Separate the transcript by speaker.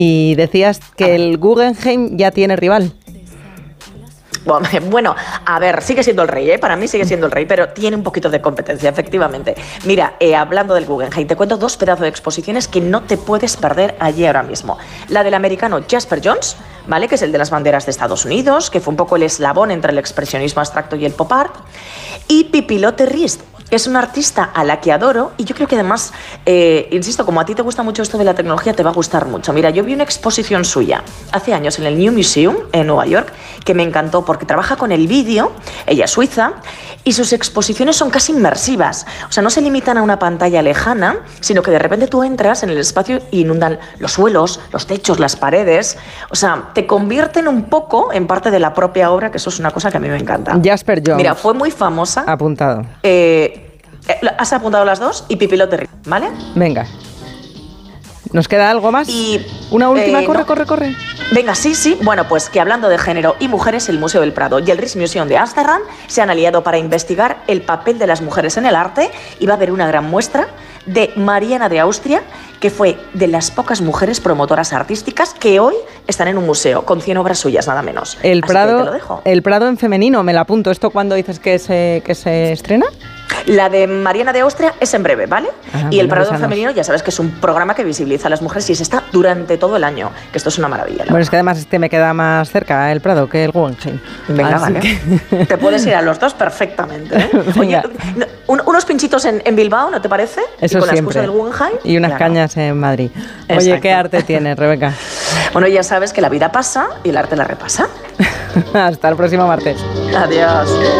Speaker 1: Y decías que el Guggenheim ya tiene rival.
Speaker 2: Bueno, a ver, sigue siendo el rey, ¿eh? Para mí sigue siendo el rey, pero tiene un poquito de competencia, efectivamente. Mira, hablando del Guggenheim, te cuento 2 pedazos de exposiciones que no te puedes perder allí ahora mismo. La del americano Jasper Johns, ¿vale? Que es el de las banderas de Estados Unidos, que fue un poco el eslabón entre el expresionismo abstracto y el pop art. Y Pipilote Rist, que es una artista a la que adoro y yo creo que además, insisto, como a ti te gusta mucho esto de la tecnología, te va a gustar mucho. Mira, yo vi una exposición suya hace años en el New Museum en Nueva York que me encantó porque trabaja con el vídeo, ella es suiza, y sus exposiciones son casi inmersivas. O sea, no se limitan a una pantalla lejana, sino que de repente tú entras en el espacio y inundan los suelos, los techos, las paredes. O sea, te convierten un poco en parte de la propia obra, que eso es una cosa que a mí me encanta.
Speaker 1: Jasper Johns.
Speaker 2: Mira, fue muy famosa.
Speaker 1: Apuntado.
Speaker 2: Has apuntado las 2 y Pipilote Rist, ¿vale?
Speaker 1: Venga. ¿Nos queda algo más?
Speaker 2: Y,
Speaker 1: una última,
Speaker 2: no.
Speaker 1: corre.
Speaker 2: Venga, sí. Bueno, pues que hablando de género y mujeres, el Museo del Prado y el Rijksmuseum de Ámsterdam se han aliado para investigar el papel de las mujeres en el arte y va a haber una gran muestra de Mariana de Austria, que fue de las pocas mujeres promotoras artísticas que hoy están en un museo, con 100 obras suyas, nada menos.
Speaker 1: El Prado,
Speaker 2: te lo dejo.
Speaker 1: El Prado en femenino, me la apunto. ¿Esto cuándo dices que se estrena?
Speaker 2: La de Mariana de Austria es en breve, ¿vale? Y el Prado femenino, ya sabes que es un programa que visibiliza a las mujeres y se está durante todo el año, que esto es una maravilla.
Speaker 1: Bueno, es que además me queda más cerca el Prado que el Guggenheim.
Speaker 2: Venga, así vale. Que... Te puedes ir a los dos perfectamente, ¿eh? Oye, unos pinchitos en Bilbao, ¿no te parece?
Speaker 1: Eso
Speaker 2: y con
Speaker 1: siempre.
Speaker 2: La excusa del Guggenheim.
Speaker 1: Y unas cañas en Madrid. Oye,
Speaker 2: exacto.
Speaker 1: ¿qué arte tienes, Rebeca?
Speaker 2: Bueno, ya sabes que la vida pasa y el arte la repasa.
Speaker 1: Hasta el próximo martes.
Speaker 2: Adiós.